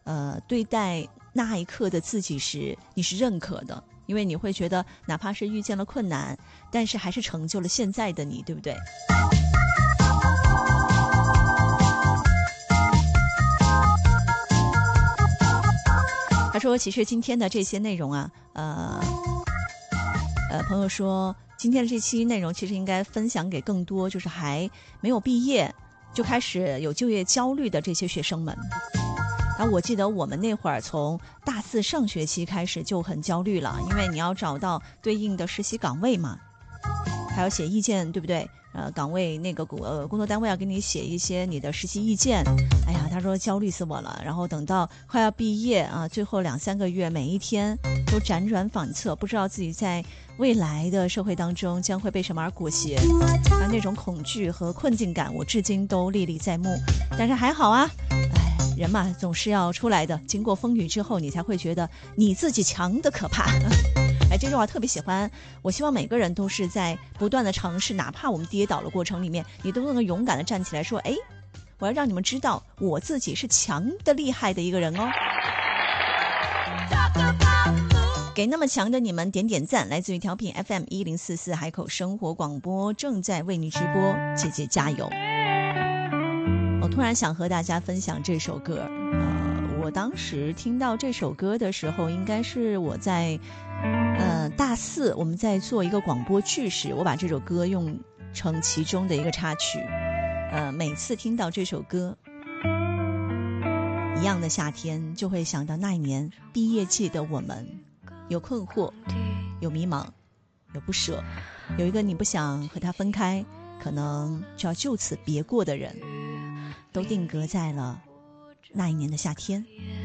对待那一刻的自己时，你是认可的，因为你会觉得哪怕是遇见了困难，但是还是成就了现在的你，对不对？他说其实今天的这些内容啊，朋友说今天的这期内容其实应该分享给更多就是还没有毕业就开始有就业焦虑的这些学生们。我记得我们那会儿从大4上学期开始就很焦虑了，因为你要找到对应的实习岗位嘛，还要写意见，对不对？岗位那个工作单位要给你写一些你的实习意见。哎呀，他说焦虑死我了。然后等到快要毕业啊，最后2-3个月，每一天都辗转反侧，不知道自己在未来的社会当中将会被什么而裹挟。那种恐惧和困境感，我至今都历历在目。但是还好啊，人嘛总是要出来的，经过风雨之后，你才会觉得你自己强的可怕。这句话特别喜欢。我希望每个人都是在不断的尝试，哪怕我们跌倒的过程里面，你都能够勇敢的站起来说，我要让你们知道我自己是强的厉害的一个人哦。给那么强的你们点点赞。来自于调频 FM1044 海口生活广播，正在为你直播，姐姐加油。我突然想和大家分享这首歌。我当时听到这首歌的时候，应该是我在大4我们在做一个广播剧时，我把这首歌用成其中的一个插曲。每次听到这首歌，一样的夏天，就会想到那一年毕业季的我们，有困惑，有迷茫，有不舍，有一个你不想和他分开，可能就要就此别过的人，都定格在了那一年的夏天。